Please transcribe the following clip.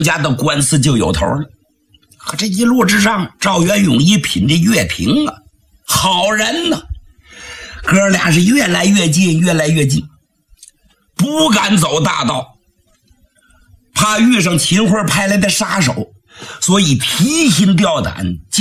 家的官司就有头了。可这一路之上，赵元永一品这乐评啊，好人呢，哥俩是越来越近，越来越近，不敢走大道，怕遇上秦桧派来的杀手，所以提心吊胆。